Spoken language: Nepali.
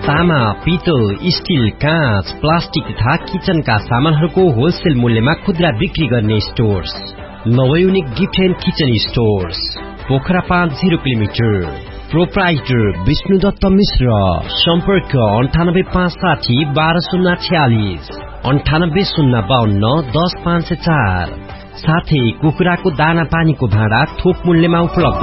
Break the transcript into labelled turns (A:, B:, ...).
A: तामा, पितल, स्टील, काँच, प्लास्टिक तथा किचनका सामानहरूको होलसेल मूल्यमा खुद्रा बिक्री गर्ने stores नवयुनिक gift and kitchen stores, Pokhara 5 0 kilometre. Proprietor Vishnudutt मिश्र। सम्पर्क 98560 12046 98052 10504। साथै कुखुराको दाना पानीको भाँडा थोक मूल्यमा उपलब्ध।